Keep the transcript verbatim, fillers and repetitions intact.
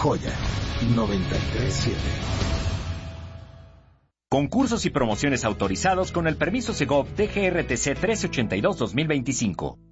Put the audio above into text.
Joya noventa y tres siete. Concursos y promociones autorizados con el permiso Segov T G R T C trece ochenta y dos dos mil veinticinco.